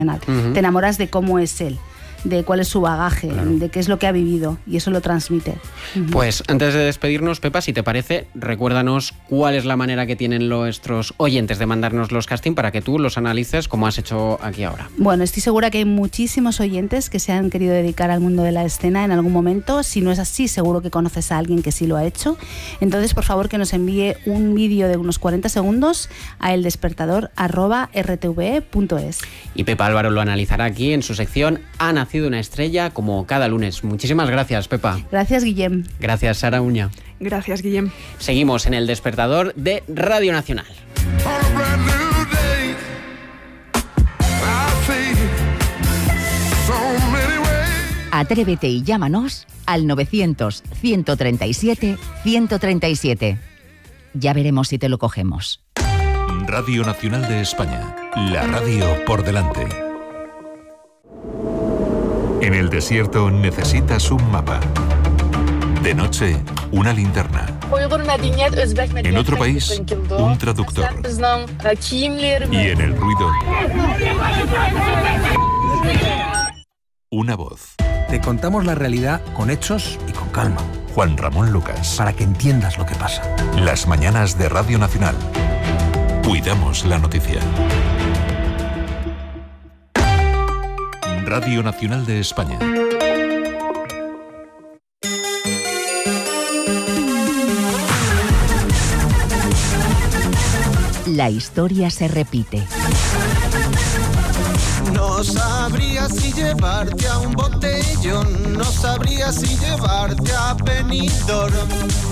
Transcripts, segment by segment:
Te enamoras de cómo es él, de cuál es su bagaje, de qué es lo que ha vivido, y eso lo transmite. Pues antes de despedirnos, Pepa, si te parece, recuérdanos cuál es la manera que tienen nuestros oyentes de mandarnos los casting para que tú los analices como has hecho aquí ahora. Bueno, estoy segura que hay muchísimos oyentes que se han querido dedicar al mundo de la escena en algún momento. Si no es así, seguro que conoces a alguien que sí lo ha hecho. Entonces, por favor, que nos envíe un vídeo de unos 40 segundos a eldespertador@rtve.es. Y Pepa Álvaro lo analizará aquí en su sección Ha nacido una estrella, como cada lunes. Muchísimas gracias, Pepa. Gracias, Guillem. Gracias, Sara Uña. Gracias, Guillem. Seguimos en El Despertador de Radio Nacional. Atrévete y llámanos al 900-137-137. Ya veremos si te lo cogemos. Radio Nacional de España. La radio por delante. En el desierto necesitas un mapa. De noche, una linterna. En otro país, un traductor. Y en el ruido, una voz. Te contamos la realidad con hechos y con calma. Juan Ramón Lucas. Para que entiendas lo que pasa. Las mañanas de Radio Nacional. Cuidamos la noticia. Radio Nacional de España. La historia se repite. No sabría si llevarte a un botellón, no sabría si llevarte a Benidorm.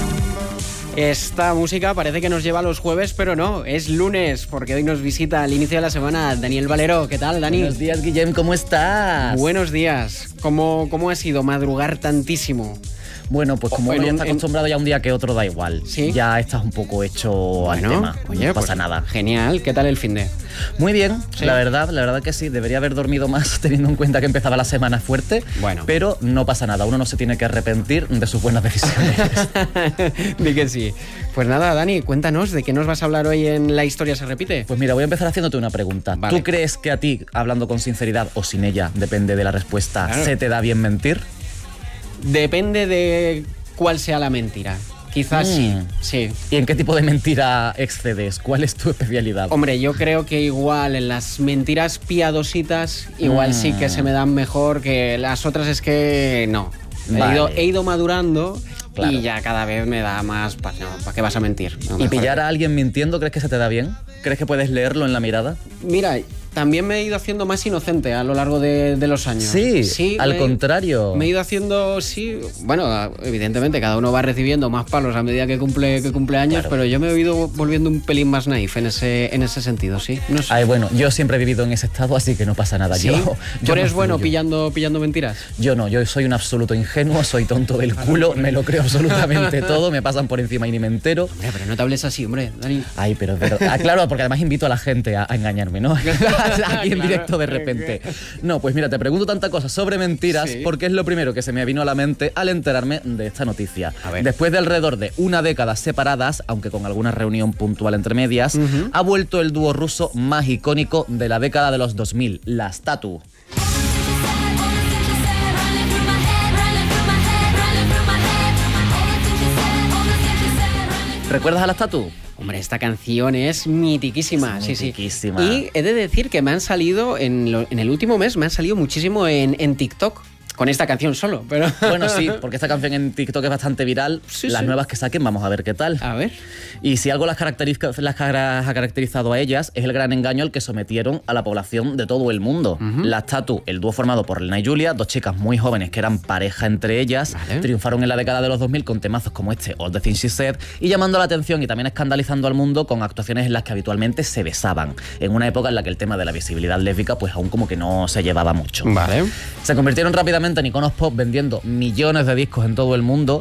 Esta música parece que nos lleva a los jueves, pero no, es lunes, porque hoy nos visita al inicio de la semana Daniel Valero. ¿Qué tal, Dani? Buenos días, Guillem, ¿cómo estás? Buenos días. ¿Cómo ha sido madrugar tantísimo? Bueno, pues como uno ya está acostumbrado, ya un día que otro da igual. ¿Sí? Ya estás un poco hecho al tema. Oye, no pasa pues, nada. Genial. ¿Qué tal el finde? Muy bien, ¿Sí? la verdad que sí. Debería haber dormido más teniendo en cuenta que empezaba la semana fuerte. Bueno. Pero no pasa nada. Uno no se tiene que arrepentir de sus buenas decisiones. Di que sí. Pues nada, Dani, cuéntanos, ¿de qué nos vas a hablar hoy en La Historia se repite? Pues mira, voy a empezar haciéndote una pregunta. Vale. ¿Tú crees que a ti, hablando con sinceridad o sin ella, depende de la respuesta, Claro. se te da bien mentir? Depende de cuál sea la mentira. Quizás sí. ¿Y en qué tipo de mentira excedes? ¿Cuál es tu especialidad? Hombre, yo creo que igual en las mentiras piadositas igual sí que se me dan mejor, que las otras es que no. Vale. He ido madurando, claro, y ya cada vez me da más... ¿Para qué vas a mentir? No, ¿Y mejor. pillar a alguien mintiendo, crees que se te da bien? ¿Crees que puedes leerlo en la mirada? Mira, también me he ido haciendo más inocente a lo largo de los años. Sí, al contrario. Me he ido haciendo, sí... Bueno, evidentemente cada uno va recibiendo más palos a medida que cumple años, Claro. pero yo me he ido volviendo un pelín más naif en ese sentido, sí. No sé. Ay, bueno, yo siempre he vivido en ese estado, así que no pasa nada. ¿Sí? Yo ¿Tú eres no bueno fluyo. pillando mentiras? Yo no, yo soy un absoluto ingenuo, soy tonto del culo, me lo creo absolutamente todo, me pasan por encima y ni me entero. Hombre, pero no te hables así, hombre, Dani. Ay, pero es verdad. Ah, claro, porque además invito a la gente a engañarme, ¿no? Aquí en Claro, directo de repente. No, pues mira, te pregunto tanta cosa sobre mentiras, Sí. porque es lo primero que se me vino a la mente al enterarme de esta noticia. A ver. Después de alrededor de una década separadas, aunque con alguna reunión puntual entre medias, ha vuelto el dúo ruso más icónico de la década de los 2000, las Tatu. ¿Recuerdas a las Tatu? Hombre, esta canción es mitiquísima. Es Sí. mitiquísima. Y he de decir que me han salido, en el último mes, me han salido muchísimo en TikTok. Con esta canción solo, pero... Bueno, sí, porque esta canción en TikTok es bastante viral. Sí, Las sí. nuevas que saquen, vamos a ver qué tal. A ver. Y si algo las ha caracterizado a ellas, es el gran engaño al que sometieron a la población de todo el mundo. Las Tatu, el dúo formado por Lena y Julia, dos chicas muy jóvenes que eran pareja entre ellas, Vale. triunfaron en la década de los 2000 con temazos como este, All the Things She Said, y llamando la atención y también escandalizando al mundo con actuaciones en las que habitualmente se besaban, en una época en la que el tema de la visibilidad lésbica pues aún como que no se llevaba mucho. Vale. Se convirtieron rápidamente en iconos pop vendiendo millones de discos en todo el mundo.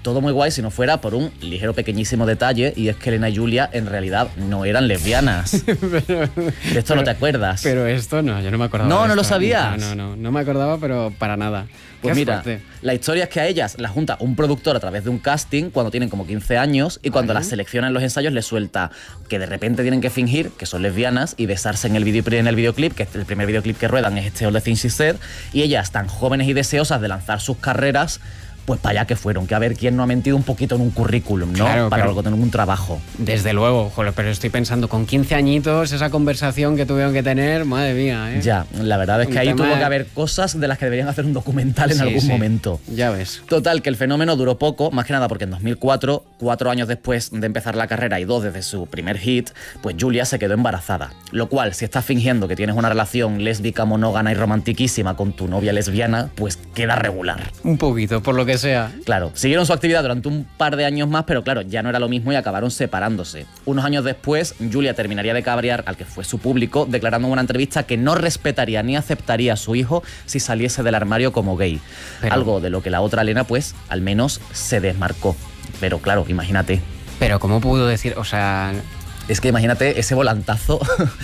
todo muy guay si no fuera por un ligero pequeñísimo detalle, y es que Elena y Julia en realidad no eran lesbianas. De esto no te acuerdas. Pero esto no, yo no me acordaba. No, de no lo esto. sabías. No me acordaba, pero para nada. Pues Qué mira, fuerte. la historia es que a ellas las junta un productor a través de un casting cuando tienen como 15 años, y cuando las selecciona en los ensayos les suelta que de repente tienen que fingir que son lesbianas y besarse en el videoclip, que el primer videoclip que ruedan es All the Things She Said, y ellas tan jóvenes y deseosas de lanzar sus carreras, pues para allá que fueron, que a ver quién no ha mentido un poquito en un currículum, ¿no? Claro, para pero algo, tener un trabajo. Desde luego, joder, pero estoy pensando, con 15 añitos, esa conversación que tuvieron que tener, madre mía, ¿eh? Ya, la verdad es que Un ahí tema tuvo que haber cosas de las que deberían hacer un documental en algún momento. Ya ves. Total, que el fenómeno duró poco, más que nada porque en 2004, 4 años después de empezar la carrera y 2 desde su primer hit, pues Julia se quedó embarazada. Lo cual, si estás fingiendo que tienes una relación lésbica, monógama y romantiquísima con tu novia lesbiana, pues queda regular. Un poquito, por lo que sea. Claro, siguieron su actividad durante un par de años más, pero claro, ya no era lo mismo y acabaron separándose. Unos años después, Julia terminaría de cabrear al que fue su público, declarando en una entrevista que no respetaría ni aceptaría a su hijo si saliese del armario como gay. Pero... algo de lo que la otra Elena, pues, al menos se desmarcó. Pero claro, imagínate. Pero ¿cómo pudo decir? O sea... Es que imagínate ese volantazo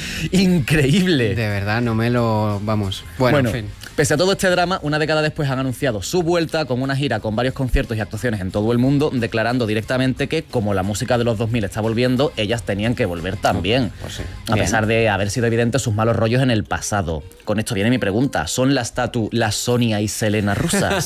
increíble. De verdad, no me lo... Vamos. Bueno, en fin. Pese a todo este drama, una década después han anunciado su vuelta con una gira con varios conciertos y actuaciones en todo el mundo, declarando directamente que, como la música de los 2000 está volviendo, ellas tenían que volver también. Pues sí. A pesar de haber sido evidentes sus malos rollos en el pasado. Con esto viene mi pregunta. ¿Son las Tatu, las Sonia y Selena rusas?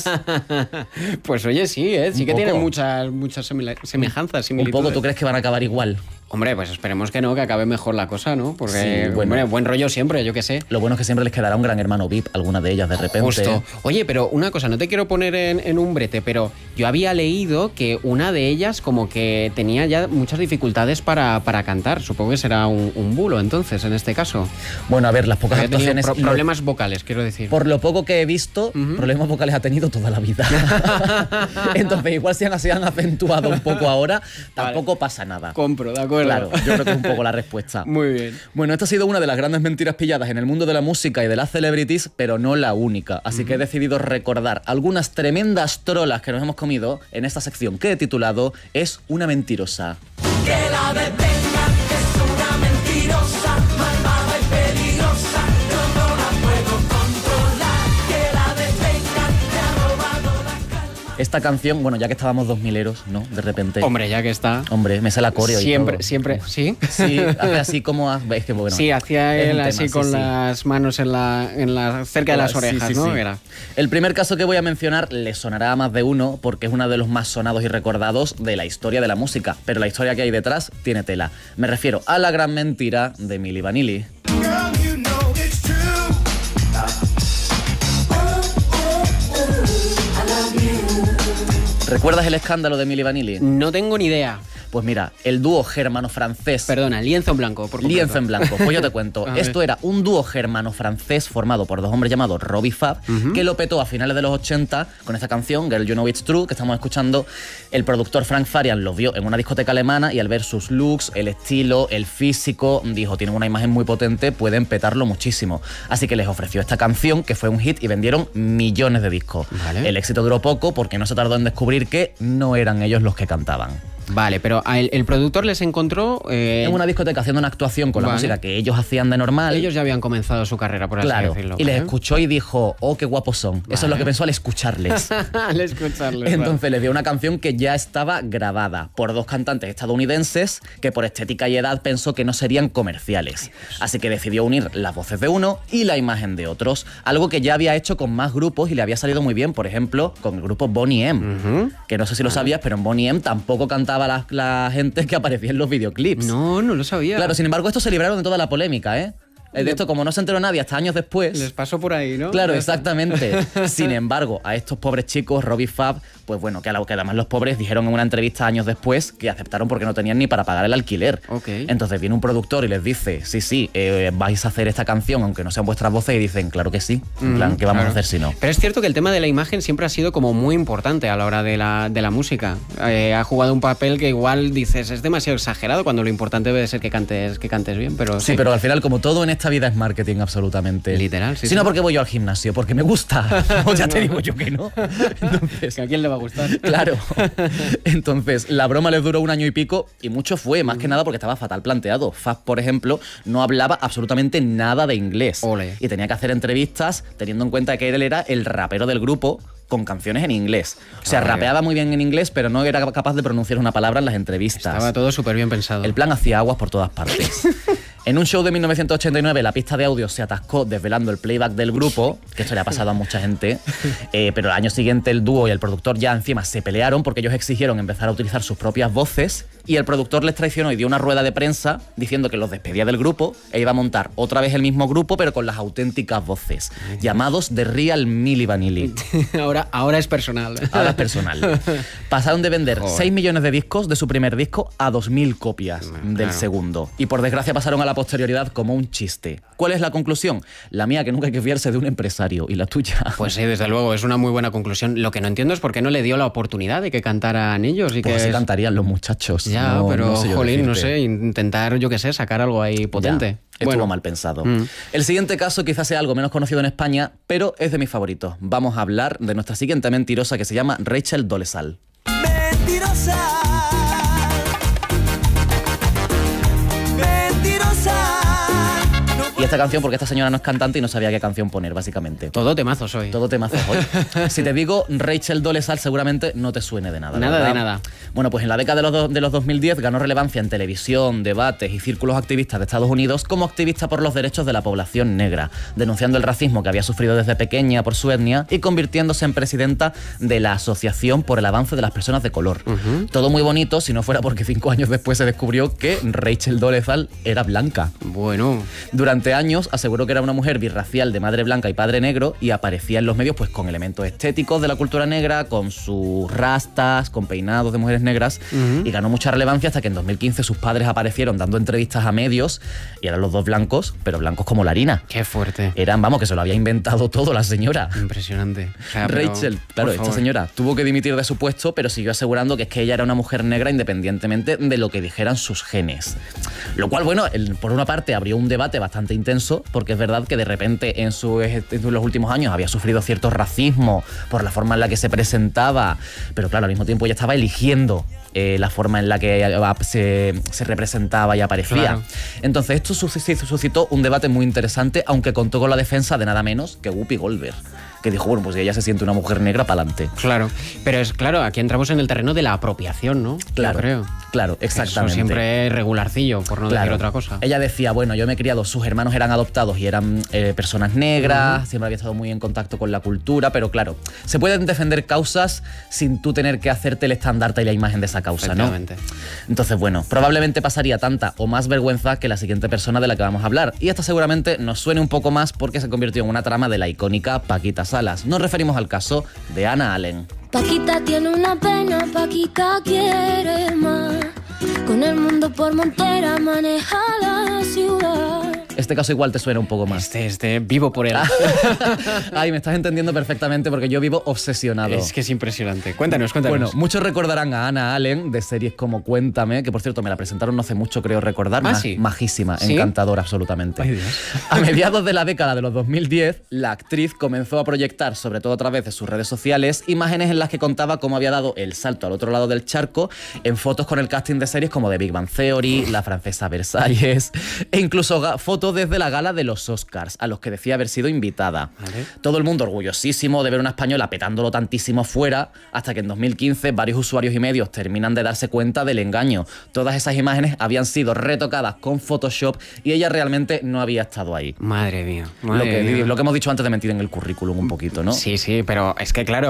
Pues oye, sí, ¿eh? Sí que poco. tienen muchas semejanzas, Un similitudes. poco, ¿tú crees que van a acabar igual? Hombre, pues esperemos que no, que acabe mejor la cosa, ¿no? Porque, Sí, bueno. hombre, buen rollo siempre, yo qué sé. Lo bueno es que siempre les quedará un gran hermano VIP, alguna de ellas de repente. Justo. Oye, pero una cosa, no te quiero poner en un brete, pero yo había leído que una de ellas como que tenía ya muchas dificultades para cantar. Supongo que será un bulo, entonces, en este caso. Bueno, a ver, las pocas Había tenido actuaciones... problemas vocales, quiero decir. Por lo poco que he visto, problemas vocales ha tenido toda la vida. Entonces, igual si han acentuado un poco ahora, tampoco pasa nada. Compro, de acuerdo. Claro, yo creo que es un poco la respuesta. Muy bien. Bueno, esta ha sido una de las grandes mentiras pilladas en el mundo de la música y de las celebrities, pero no la única. Así que he decidido recordar algunas tremendas trolas que nos hemos comido en esta sección que he titulado Es una mentirosa. Que la detengan, es una mentirosa, malvada y peligrosa, yo no la puedo controlar. Que la detengan, me ha robado la calma. Esta canción, bueno, ya que estábamos 2000eros, ¿no? De repente. Hombre, ya que está. Hombre, me sé la coreo Siempre, y todo. siempre, ¿sí? Sí, hace así como... Es que bueno. Sí, hacía es un él tema, así sí, con sí. las manos cerca de las Sí, orejas, sí, ¿no? sí. Era. El primer caso que voy a mencionar le sonará a más de uno porque es uno de los más sonados y recordados de la historia de la música, pero la historia que hay detrás tiene tela. Me refiero a la gran mentira de Milli Vanilli. Girl, you know it's true. ¿Recuerdas el escándalo de Milli Vanilli? No tengo ni idea. Pues mira, el dúo germano-francés... Perdona, lienzo en blanco. Por completo. Lienzo en blanco. Pues yo te cuento. A ver. Esto era un dúo germano-francés formado por dos hombres llamados Rob y Fab, que lo petó a finales de los 80 con esta canción, Girl You Know It's True, que estamos escuchando. El productor Frank Farian los vio en una discoteca alemana y al ver sus looks, el estilo, el físico, dijo, tienen una imagen muy potente, pueden petarlo muchísimo. Así que les ofreció esta canción, que fue un hit y vendieron millones de discos. Vale. El éxito duró poco porque no se tardó en descubrir que no eran ellos los que cantaban. Vale, pero el productor les encontró... En una discoteca haciendo una actuación con la Vale. música que ellos hacían de normal. Ellos ya habían comenzado su carrera, por así Claro, decirlo. y les ¿vale? escuchó y dijo, oh, qué guapos son. Eso es lo que pensó al escucharles. Al escucharles. Entonces les dio una canción que ya estaba grabada por dos cantantes estadounidenses que por estética y edad pensó que no serían comerciales. Así que decidió unir las voces de uno y la imagen de otros. Algo que ya había hecho con más grupos y le había salido muy bien. Por ejemplo, con el grupo Boney M. Que no sé si lo sabías, pero en Boney M tampoco cantaba la gente que aparecía en los videoclips. No, no lo sabía. Claro, sin embargo, estos se libraron de toda la polémica, ¿eh? De esto, como no se enteró nadie hasta años después... Les pasó por ahí, ¿no? Claro, Ya está. exactamente. Sin embargo, a estos pobres chicos, Rob y Fab, pues bueno, que además los pobres dijeron en una entrevista años después que aceptaron porque no tenían ni para pagar el alquiler. Ok. Entonces viene un productor y les dice, sí, vais a hacer esta canción aunque no sean vuestras voces, y dicen, claro que sí. En plan, ¿qué vamos a hacer si no? Pero es cierto que el tema de la imagen siempre ha sido como muy importante a la hora de la música. Ha jugado un papel que igual dices, es demasiado exagerado cuando lo importante debe ser que cantes bien, pero Sí, pero al final, como todo en esta esta vida es marketing absolutamente. Literal, sí. Si no, porque voy yo al gimnasio, porque me gusta. O ya te digo yo que no. Entonces, ¿Que a quién le va a gustar? claro. Entonces, la broma les duró 1 año y pico y mucho fue, más que nada porque estaba fatal planteado. Fab, por ejemplo, no hablaba absolutamente nada de inglés. Ole. Y tenía que hacer entrevistas teniendo en cuenta que él era el rapero del grupo con canciones en inglés. O sea, Vale. rapeaba muy bien en inglés, pero no era capaz de pronunciar una palabra en las entrevistas. Estaba todo súper bien pensado. El plan hacía aguas por todas partes. En un show de 1989, la pista de audio se atascó desvelando el playback del grupo, que esto le ha pasado a mucha gente, pero el año siguiente el dúo y el productor ya encima se pelearon porque ellos exigieron empezar a utilizar sus propias voces y el productor les traicionó y dio una rueda de prensa diciendo que los despedía del grupo e iba a montar otra vez el mismo grupo, pero con las auténticas voces, llamados The Real Milli Vanilli. Ahora es personal. Ahora es personal. Pasaron de vender 6 millones de discos de su primer disco a 2.000 copias del claro. segundo. Y por desgracia pasaron a la posterioridad como un chiste. ¿Cuál es la conclusión? La mía, que nunca hay que fiarse de un empresario. ¿Y la tuya? Pues sí, desde luego, es una muy buena conclusión. Lo que no entiendo es por qué no le dio la oportunidad de que cantaran ellos. Y Pues que así cantarían los muchachos. Ya, No- pero, no sé yo jolín, no decirte. sé, intentar, yo qué sé, sacar algo ahí potente. Ya, estuvo mal pensado. El siguiente caso quizás sea algo menos conocido en España, pero es de mis favoritos. Vamos a hablar de nuestra siguiente mentirosa que se llama Rachel Dolezal. Mentirosa. Mentirosa. Y esta canción, porque esta señora no es cantante y no sabía qué canción poner, básicamente. Todo temazos hoy. Todo temazos hoy. Si te digo Rachel Dolezal, seguramente no te suene de nada. Nada ¿verdad? de nada. Bueno, pues en la década de los 2010 ganó relevancia en televisión, debates y círculos activistas de Estados Unidos como activista por los derechos de la población negra, denunciando el racismo que había sufrido desde pequeña por su etnia y convirtiéndose en presidenta de la Asociación por el Avance de las Personas de Color. Todo muy bonito, si no fuera porque 5 años después se descubrió que Rachel Dolezal era blanca. Bueno, Durante años aseguró que era una mujer birracial de madre blanca y padre negro y aparecía en los medios pues con elementos estéticos de la cultura negra, con sus rastas, con peinados de mujeres negras y ganó mucha relevancia hasta que en 2015 sus padres aparecieron dando entrevistas a medios y eran los dos blancos, pero blancos como la harina. qué fuerte. Eran, vamos, que se lo había inventado todo la señora. Impresionante. O sea, pero, Rachel, claro, por esta favor. señora tuvo que dimitir de su puesto, pero siguió asegurando que es que ella era una mujer negra independientemente de lo que dijeran sus genes. Lo cual, bueno, por una parte abrió un debate bastante intenso, porque es verdad que de repente en los últimos años había sufrido cierto racismo por la forma en la que se presentaba, pero claro, al mismo tiempo ella estaba eligiendo la forma en la que se representaba y aparecía. Claro. Entonces esto suscitó un debate muy interesante, aunque contó con la defensa de nada menos que Whoopi Goldberg, que dijo, bueno, pues si ella se siente una mujer negra, pa'lante. Claro, pero es claro, aquí entramos en el terreno de la apropiación, ¿no? Claro, Yo creo. claro, exactamente. Eso siempre es regularcillo, por no decir otra cosa. Ella decía, bueno, yo me he criado, sus hermanos eran adoptados y eran personas negras, siempre había estado muy en contacto con la cultura, pero claro, se pueden defender causas sin tú tener que hacerte el estandarte y la imagen de esa causa, ¿no? Efectivamente. Entonces, bueno, probablemente pasaría tanta o más vergüenza que la siguiente persona de la que vamos a hablar. Y esta seguramente nos suene un poco más porque se convirtió en una trama de la icónica Paquita Salas. Nos referimos al caso de Anna Allen. Paquita tiene una pena, Paquita quiere más. Con el mundo por montera maneja la ciudad. Este caso igual te suena un poco más. Vivo por él. Ay, me estás entendiendo perfectamente porque yo vivo obsesionado. Es que es impresionante. Cuéntanos. Bueno, muchos recordarán a Anna Allen de series como Cuéntame, que por cierto me la presentaron no hace mucho, creo recordar. Sí. Majísima, ¿Sí? encantadora absolutamente. Ay, Dios. A mediados de la década de los 2010, la actriz comenzó a proyectar, sobre todo a través de sus redes sociales, imágenes en las que contaba cómo había dado el salto al otro lado del charco en fotos con el casting de series como The Big Bang Theory, La Francesa Versalles e incluso fotos desde la gala de los Oscars, a los que decía haber sido invitada. Vale. Todo el mundo orgullosísimo de ver una española petándolo tantísimo fuera, hasta que en 2015 varios usuarios y medios terminan de darse cuenta del engaño. Todas esas imágenes habían sido retocadas con Photoshop y ella realmente no había estado ahí. Madre mía. Lo que hemos dicho antes de mentir en el currículum un poquito, ¿no? Sí, pero es que claro,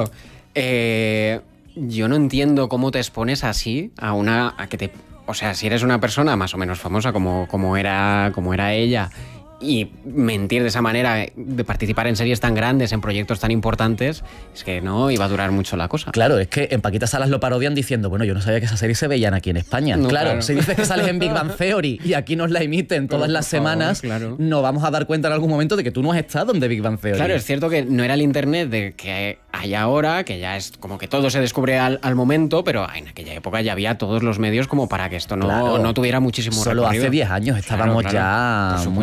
yo no entiendo cómo te expones así a que te... O sea, si eres una persona más o menos famosa como era ella, y mentir de esa manera, de participar en series tan grandes, en proyectos tan importantes, es que no iba a durar mucho la cosa. Claro, es que en Paquita Salas lo parodian diciendo, bueno, yo no sabía que esas series se veían aquí en España. No, claro, claro. si dices que sales en Big Bang Theory y aquí nos la emiten todas Pero, las por favor, semanas, claro. nos vamos a dar cuenta en algún momento de que tú no has estado en The Big Bang Theory. Claro, es cierto que no era el internet de que hay ahora, que ya es como que todo se descubre al momento, pero en aquella época ya había todos los medios como para que esto no, Claro. no tuviera muchísimo Solo recorrido. hace 10 años estábamos Claro, ya por muy supuesto. puestos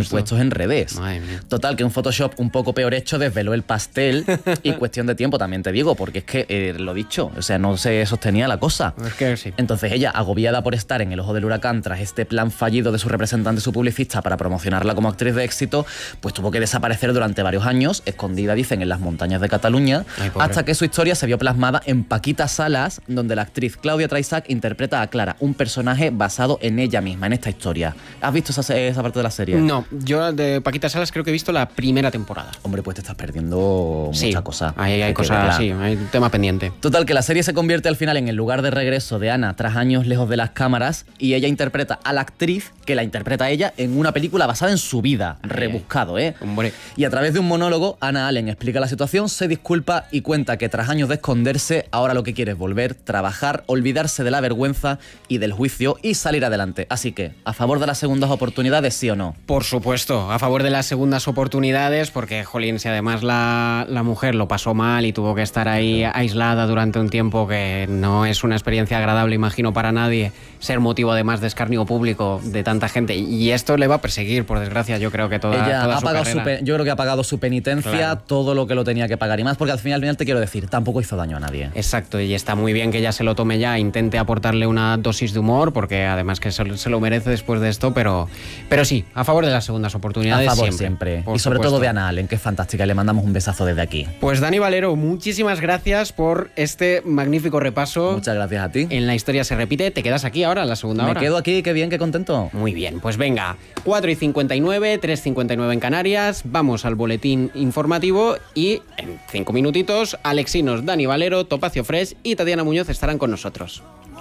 en redes. Madre mía. Total, que un Photoshop un poco peor hecho desveló el pastel y cuestión de tiempo también te digo, porque es que, lo dicho, o sea, no se sostenía la cosa. Es que sí. Entonces ella, agobiada por estar en el ojo del huracán tras este plan fallido de su representante, su publicista, para promocionarla como actriz de éxito, pues tuvo que desaparecer durante varios años, escondida, dicen, en las montañas de Cataluña, Ay, pobre. hasta que su historia se vio plasmada en Paquita Salas, donde la actriz Claudia Traisac interpreta a Clara, un personaje basado en ella misma, en esta historia. ¿Has visto esa parte de la serie? No, yo de Paquita Salas creo que he visto la primera temporada. Hombre, pues te estás perdiendo mucha cosa. Ahí hay que cosas, verla. sí, hay un tema pendiente. Total, que la serie se convierte al final en el lugar de regreso de Ana tras años lejos de las cámaras, y ella interpreta a la actriz que la interpreta a ella en una película basada en su vida. Rebuscado, ¿eh? Hombre. Y a través de un monólogo, Ana Allen explica la situación, se disculpa y cuenta que tras años de esconderse, ahora lo que quiere es volver, trabajar, olvidarse de la vergüenza y del juicio y salir adelante. Así que, ¿a favor de las segundas oportunidades, sí o no? Por supuesto, a favor de las segundas oportunidades, porque, jolín, si además la mujer lo pasó mal y tuvo que estar ahí aislada durante un tiempo, que no es una experiencia agradable, imagino, para nadie, ser motivo además de escarnio público de tanta gente. Y esto le va a perseguir, por desgracia, yo creo que Ella toda ha su pagado carrera. yo creo que ha pagado su penitencia, Claro. todo lo que lo tenía que pagar y más, porque al final te quiero decir, tampoco hizo daño a nadie. Exacto, y está muy bien que ella se lo tome ya, intente aportarle una dosis de humor, porque además que se lo merece después de esto, pero sí, a favor de las segundas oportunidades. A favor siempre. siempre. Por Y sobre supuesto. todo de Ana Allen, que es fantástica, y le mandamos un besazo desde aquí. Pues Dani Valero, muchísimas gracias por este magnífico repaso. Muchas gracias a ti. En la historia se repite, ¿te quedas aquí ahora en la segunda hora? Me quedo aquí, qué bien, qué contento. Muy bien, pues venga, 4:59, 3:59 en Canarias, vamos al boletín informativo y en 5 minutitos, Alexinos, Dani Valero, Topacio Fresh y Tatiana Muñoz estarán con nosotros.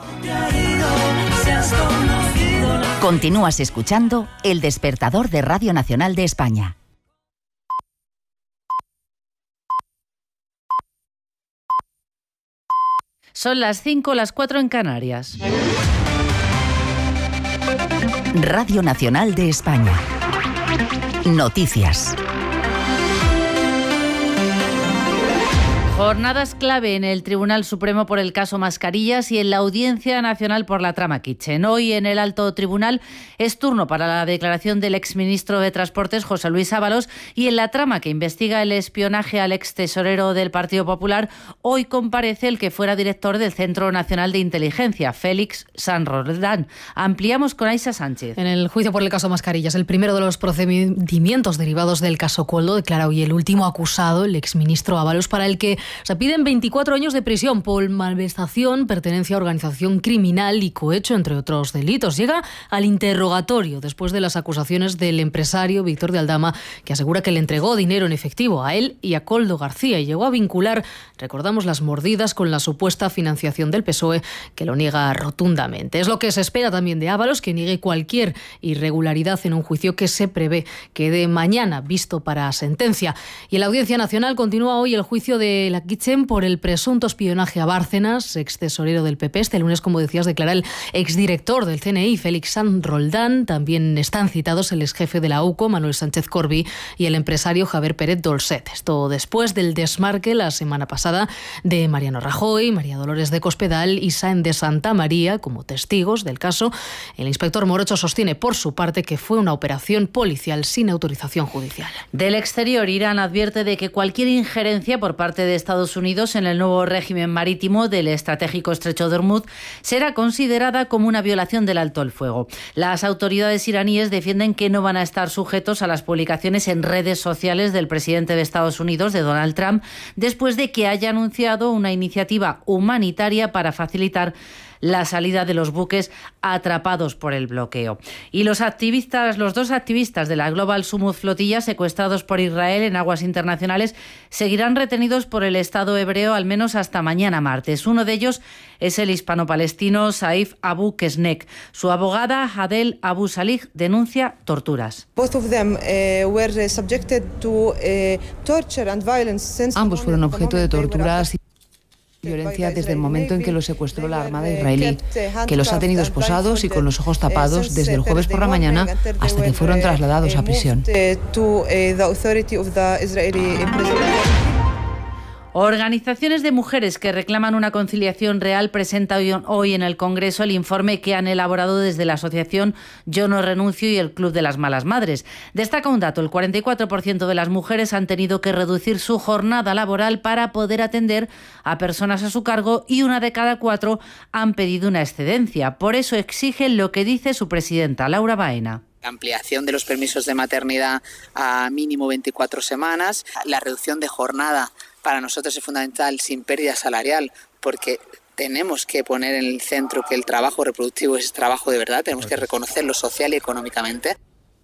Continúas escuchando El Despertador de Radio Nacional de España. Son las 5, las 4 en Canarias. Radio Nacional de España. Noticias. Jornadas clave en el Tribunal Supremo por el caso Mascarillas y en la Audiencia Nacional por la trama Kitchen. Hoy en el Alto Tribunal es turno para la declaración del exministro de Transportes, José Luis Ábalos, y en la trama que investiga el espionaje al extesorero del Partido Popular, hoy comparece el que fuera director del Centro Nacional de Inteligencia, Félix San Roldán. Ampliamos con Aisha Sánchez. En el juicio por el caso Mascarillas, el primero de los procedimientos derivados del caso Koldo, declara hoy el último acusado, el exministro Ábalos, para el que se piden 24 años de prisión por malversación, pertenencia a organización criminal y cohecho, entre otros delitos. Llega al interrogatorio después de las acusaciones del empresario Víctor de Aldama, que asegura que le entregó dinero en efectivo a él y a Koldo García y llegó a vincular, recordamos, las mordidas con la supuesta financiación del PSOE, que lo niega rotundamente. Es lo que se espera también de Ábalos, que niegue cualquier irregularidad en un juicio que se prevé quede mañana visto para sentencia. Y en la Audiencia Nacional continúa hoy el juicio de la Kitchen por el presunto espionaje a Bárcenas, ex tesorero del PP. Este lunes, como decías, declara el exdirector del CNI, Félix San Roldán. También están citados el exjefe de la UCO, Manuel Sánchez Corbí, y el empresario Javier Pérez Dolcet. Esto después del desmarque la semana pasada de Mariano Rajoy, María Dolores de Cospedal y Sáenz de Santa María como testigos del caso. El inspector Morocho sostiene por su parte que fue una operación policial sin autorización judicial. Del exterior, Irán advierte de que cualquier injerencia por parte de Estados Unidos en el nuevo régimen marítimo del estratégico estrecho de Hormuz será considerada como una violación del alto el fuego. Las autoridades iraníes defienden que no van a estar sujetos a las publicaciones en redes sociales del presidente de Estados Unidos, de Donald Trump, después de que haya anunciado una iniciativa humanitaria para facilitar la salida de los buques atrapados por el bloqueo. Y los dos activistas de la Global Summit Flotilla secuestrados por Israel en aguas internacionales seguirán retenidos por el Estado hebreo al menos hasta mañana martes. Uno de ellos es el hispano-palestino Saif Abu Kesnek. Su abogada, Hadel Abu Salih, denuncia torturas. Ambos fueron objeto de torturas y violencia desde el momento en que los secuestró la Armada israelí, que los ha tenido esposados y con los ojos tapados desde el jueves por la mañana hasta que fueron trasladados a prisión. Organizaciones de mujeres que reclaman una conciliación real presentan hoy en el Congreso el informe que han elaborado desde la asociación Yo no renuncio y el Club de las Malas Madres. Destaca un dato: el 44% de las mujeres han tenido que reducir su jornada laboral para poder atender a personas a su cargo y 1 de cada 4 han pedido una excedencia. Por eso exigen lo que dice su presidenta, Laura Baena. La ampliación de los permisos de maternidad a mínimo 24 semanas, la reducción de jornada para nosotros es fundamental sin pérdida salarial, porque tenemos que poner en el centro que el trabajo reproductivo es trabajo de verdad, tenemos que reconocerlo social y económicamente.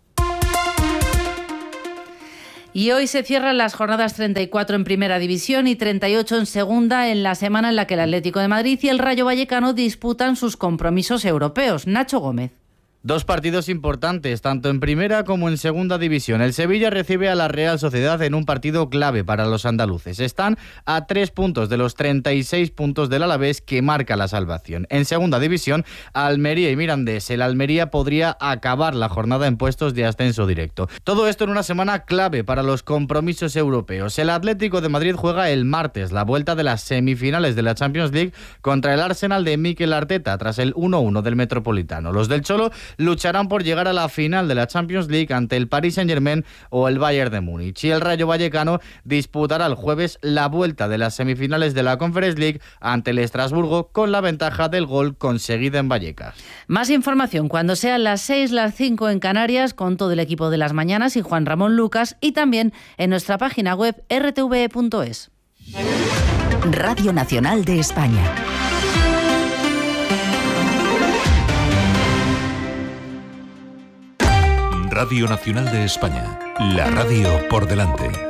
Y hoy se cierran las jornadas 34 en Primera División y 38 en Segunda, en la semana en la que el Atlético de Madrid y el Rayo Vallecano disputan sus compromisos europeos. Nacho Gómez. 2 partidos importantes, tanto en Primera como en Segunda División. El Sevilla recibe a la Real Sociedad en un partido clave para los andaluces. Están a 3 puntos de los 36 puntos del Alavés, que marca la salvación. En Segunda División, Almería y Mirandés. El Almería podría acabar la jornada en puestos de ascenso directo. Todo esto en una semana clave para los compromisos europeos. El Atlético de Madrid juega el martes la vuelta de las semifinales de la Champions League contra el Arsenal de Mikel Arteta, tras el 1-1 del Metropolitano. Los del Cholo lucharán por llegar a la final de la Champions League ante el Paris Saint-Germain o el Bayern de Múnich. Y el Rayo Vallecano disputará el jueves la vuelta de las semifinales de la Conference League ante el Estrasburgo, con la ventaja del gol conseguido en Vallecas. Más información cuando sean las 6, las 5 en Canarias, con todo el equipo de Las Mañanas y Juan Ramón Lucas, y también en nuestra página web rtve.es. Radio Nacional de España. Radio Nacional de España, la radio por delante.